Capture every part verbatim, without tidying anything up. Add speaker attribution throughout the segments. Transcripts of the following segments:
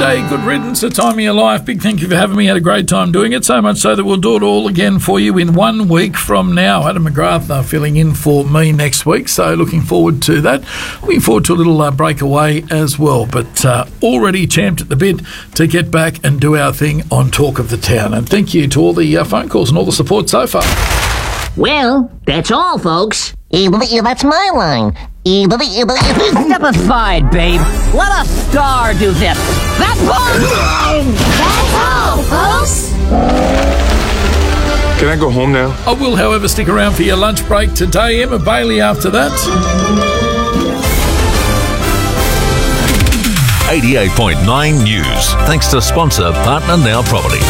Speaker 1: Monday, good riddance, a time of your life. Big thank you for having me. Had a great time doing it, so much so that we'll do it all again for you in one week from now. Adam McGrath uh, filling in for me next week, so looking forward to that. Looking forward to a little uh, breakaway as well, but uh, already champed at the bit to get back and do our thing on Talk of the Town. And thank you to all the uh, phone calls and all the support so far.
Speaker 2: Well, that's all, folks.
Speaker 3: That's my line.
Speaker 2: Step aside, babe. Let a star do this. That's all.
Speaker 3: That's all, folks.
Speaker 4: Can I go home now?
Speaker 1: I will, however, stick around for your lunch break today. Emma Bailey after that.
Speaker 5: eighty-eight point nine News. Thanks to sponsor Partner Now Property.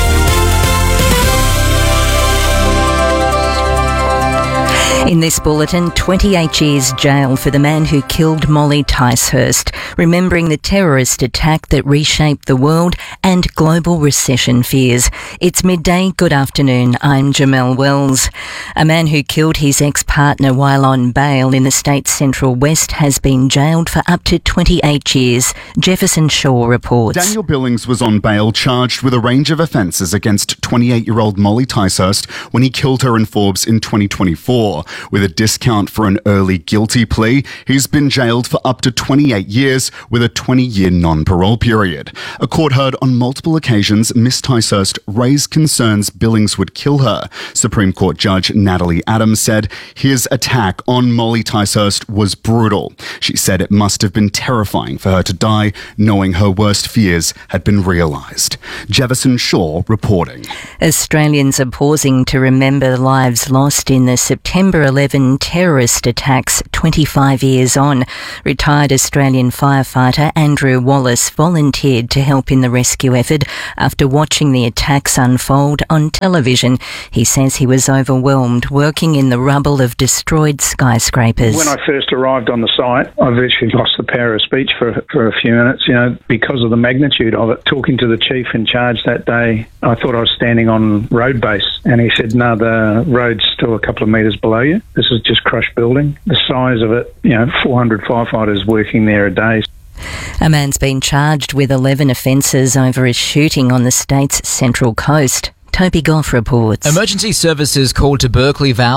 Speaker 6: In this bulletin, twenty-eight years jail for the man who killed Molly Ticehurst, remembering the terrorist attack that reshaped the world and global recession fears. It's midday. Good afternoon. I'm Jamelle Wells. A man who killed his ex-partner while on bail in the state's Central West has been jailed for up to twenty-eight years. Jefferson Shaw reports.
Speaker 7: Daniel Billings was on bail charged with a range of offences against twenty-eight-year-old Molly Ticehurst when he killed her in Forbes in twenty twenty-four. With a discount for an early guilty plea, he's been jailed for up to twenty-eight years with a twenty-year non-parole period. A court heard on multiple occasions Miss Ticehurst raised concerns Billings would kill her. Supreme Court Judge Natalie Adams said his attack on Molly Ticehurst was brutal. She said it must have been terrifying for her to die, knowing her worst fears had been realised. Jefferson Shaw reporting.
Speaker 6: Australians are pausing to remember lives lost in the September eleven terrorist attacks twenty-five years on. Retired Australian firefighter Andrew Wallace volunteered to help in the rescue effort after watching the attacks unfold on television. He says he was overwhelmed working in the rubble of destroyed skyscrapers.
Speaker 8: When I first arrived on the site, I virtually lost the power of speech for, for a few minutes, you know, because of the magnitude of it. Talking to the chief in charge that day, I thought I was standing on road base, and he said, no, the road's still a couple of metres below you. This is just crushed building. The size of it, you know, four hundred firefighters working there a day.
Speaker 6: A man's been charged with eleven offences over a shooting on the state's Central Coast. Toby Goff reports.
Speaker 9: Emergency services called to Berkeley Valley